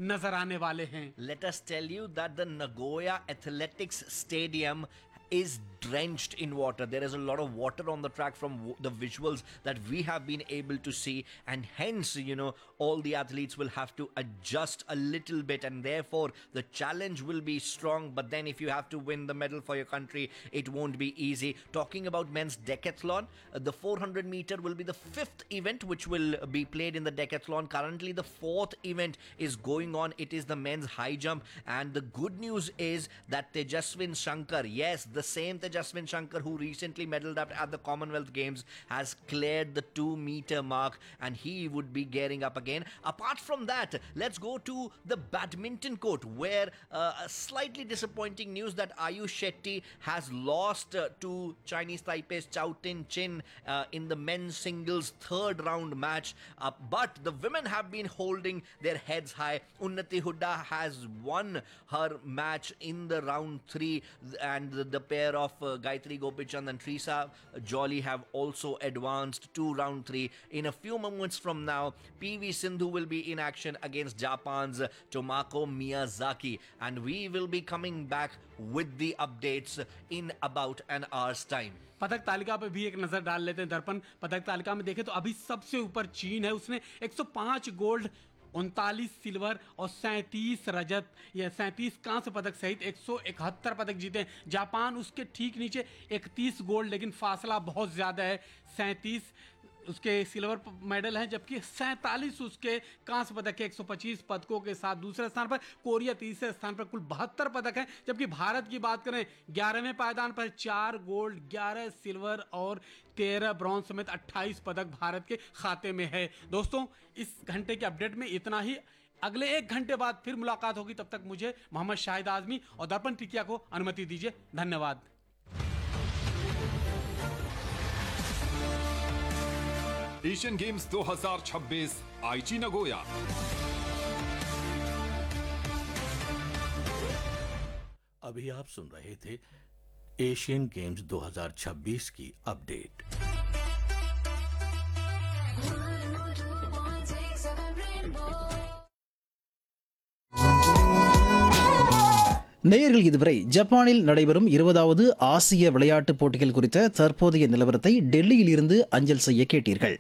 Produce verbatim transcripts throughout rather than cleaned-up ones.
नजर आने वाले हैं। Let us tell you that the Nagoya Athletics Stadium is drenched in water. There is a lot of water on the track from w- the visuals that we have been able to see, and hence, you know, all the athletes will have to adjust a little bit, and therefore the challenge will be strong. But then, if you have to win the medal for your country, it won't be easy. Talking about men's decathlon, uh, the four hundred meter will be the fifth event which will be played in the decathlon. Currently, the fourth event is going on. It is the men's high jump, and the good news is that Tejaswin Shankar, yes, the same Tejaswin Shankar who recently medaled up at the Commonwealth Games, has cleared the two meter mark, and he would be gearing up again. Apart from that, let's go to the badminton court, where uh, a slightly disappointing news that Ayush Shetty has lost uh, to Chinese Taipei's Chao Tin Chin uh, in the men's singles third round match. Uh, but the women have been holding their heads high. Unnati Hooda has won her match in the round three, and the, the pair of uh, Gayatri Gopichand and Teresa Jolly have also advanced to round three. In a few moments from now, P V Sindhu will be in action against Japan's uh, Tomoko Miyazaki, and we will be coming back with the updates in about an hour's time. पदक तालिका पे भी एक नजर डाल लेते हैं दर्पण। पदक तालिका में देखें तो अभी सबसे ऊपर चीन है, उसने एक सौ पाँच गोल्ड, उनतालीस सिल्वर और सैंतीस रजत या सैंतीस कांस्य पदक सहित एक सौ इकहत्तर पदक जीते हैं। जापान उसके ठीक नीचे इकतीस गोल्ड, लेकिन फासला बहुत ज़्यादा है, सैंतीस उसके सिल्वर मेडल हैं, जबकि सैंतालीस उसके कांस्य पदक के एक सौ पच्चीस पदकों के साथ दूसरे स्थान पर। कोरिया तीसरे स्थान पर, कुल बहत्तर पदक हैं। जबकि भारत की बात करें, ग्यारहवें पायदान पर चार गोल्ड, ग्यारह सिल्वर और तेरह ब्रॉन्ज समेत अट्ठाईस पदक भारत के खाते में है। दोस्तों, इस घंटे के अपडेट में इतना ही। अगले एक घंटे बाद फिर मुलाकात होगी, तब तक मुझे मोहम्मद शाहिद आजमी और दर्पण टिकिया को अनुमति दीजिए। धन्यवाद। एशियन गेम्स दो हज़ार छब्बीस आईची नगोया। अभी आप सुन रहे थे एशियन गेम्स दो हज़ार छब्बीस की अपडेट। நேயர்கள், இதுவரை ஜப்பானில் நடைபெறும் இருபதாவது ஆசிய விளையாட்டுப் போட்டிகள் குறித்த தற்போதைய நிலவரத்தை டெல்லியில் இருந்து அஞ்சல் செய்ய கேட்டீர்கள்.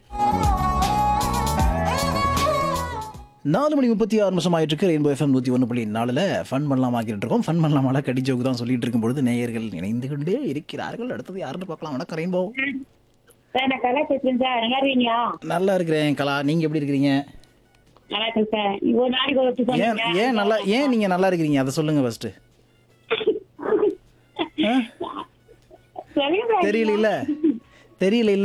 நாலு மணி முப்பத்தி ஆறு நிமிஷம் ஆயிட்டு இருக்கு. ரெயின்போ எஃப்எம் நூற்றி ஒன்று புள்ளி நாலில் ஃபன் பண்ணலாம் ஆகிட்டு இருக்கோம். ஃபன் பண்ணலாமால கடி ஜோக்கு தான் சொல்லிட்டு இருக்கும் பொழுது நேயர்கள் இணைந்து கொண்டே இருக்கிறார்கள். அடுத்தது யாருன்னு பார்க்கலாம். வணக்கம் ரெயின்போ. நல்லா இருக்கிறேன் கலா, நீங்க எப்படி இருக்கிறீங்க? ஏன் ஏன் நல்லா ஏன் நீங்க நல்லா இருக்கிறீங்க அதை சொல்லுங்க ஃபர்ஸ்ட். தெரியல இல்ல தெரியல இல்ல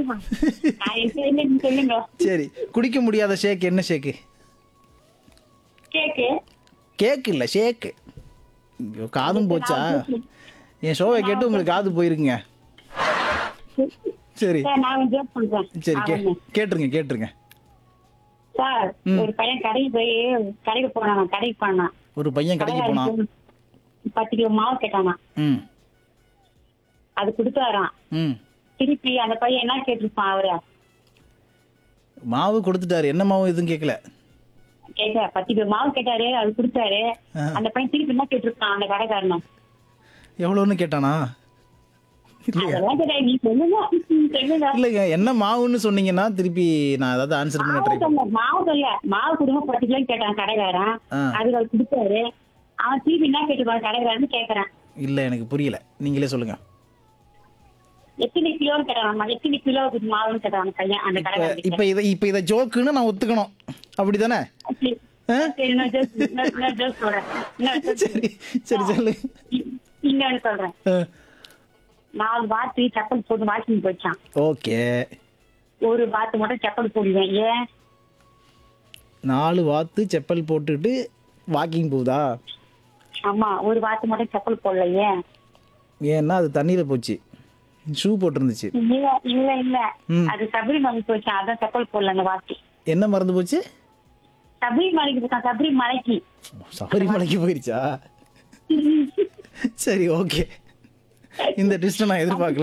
சரி, குடிக்க முடியாத ஷேக் என்ன ஷேக்கு? கேக் இல்ல ஷேக்கு. காதும் போச்சா? என் ஷோவை கேட்டு உங்களுக்கு காது போயிருக்குங்க. சரி சரி கேட்டுருங்க கேட்டுருங்க. ஒரு பையன் கடைக்கு போய் கடைக்கு போனான் கடைக்கு போனான் ஒரு பையன் கடைக்கு போனான் பத்து கிலோ மாவு கேட்டானா, அது கொடுத்தாராம். திருப்பி அந்த பையன் என்ன கேட்டிருப்பான், அவரு மாவு கொடுத்துட்டாரு, என்ன மாவு எதுவும் கேட்கல, கேட்க பத்து கிலோ மாவு கேட்டாரு, அது கொடுத்தாரு. அந்த பையன் திருப்பி என்ன கேட்டிருப்பான் அந்த கடைக்காரனும், எவ்வளவுன்னு கேட்டானா? நீ சொல்லுங்க இல்லைங்க, என்ன மாவுன்னு சொன்னீங்கன்னா திருப்பி நான் ஏதாவது ஆன்சர் பண்ண ட்ரை பண்ணுவேன். மாவு சொல்ல மாவு கொடுங்க பத்து கிலோ கேட்டான் கடைக்காரன், அதுக்கு அவர் கொடுத்தாரு. அவன் திருப்பி என்ன கேட்டுப்பான் கடைக்காரன்னு கேட்கறான். இல்ல எனக்கு புரியல, நீங்களே சொல்லுங்க. எத்தனை கிலோன்னு கேட்டான், எத்தனை கிலோ மாவுன்னு கேட்டான் பையன் அந்த கடைக்காரன். இப்ப இத இப்ப இத ஜோக்குன்னு நான் ஒத்துக்கணும், அப்படிதானே? சரி சரி சொல்லு. இன்னொன்னு சொல்றேன். நாலு பாத்து செப்பல் போட்டு வாக்கிங் போச்சான். ஓகே. ஒரு பாத்து மட்டும் செப்பல் போடுவேன். ஏன்? நாலு வாத்து செப்பல் போட்டுட்டு வாக்கிங் போகுதா? ஆமா, ஒரு வாத்து மட்டும் செப்பல் போடல. ஏன்? ஏன்னா அது தண்ணியில போச்சு, ஷூ போட்டு இருந்துச்சு. இல்ல இல்ல இல்ல அது சபரிமலை போச்சு, அதான் செப்பல் போடல அந்த வாத்து. என்ன மறந்து போச்சு? சபரிமலைக்கு போச்சான். சபரிமலைக்கு சபரிமலைக்கு போயிருச்சா? சரி ஓகே, இந்த ட்விஸ்ட் நான் எதிர்பார்க்கல.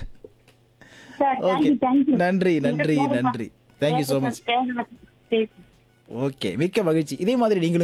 ஓகே, நன்றி நன்றி நன்றி, தேங்க்யூ ஸோ மச். ஓகே, மிக்க மகிழ்ச்சி. இதே மாதிரி நீங்களும்